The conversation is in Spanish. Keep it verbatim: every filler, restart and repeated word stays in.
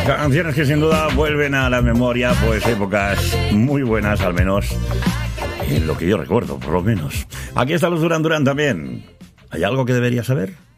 Canciones que sin duda vuelven a la memoria, pues épocas muy buenas, al menos en lo que yo recuerdo, por lo menos. Aquí está Luz Duran Duran también. ¿Hay algo que deberías saber?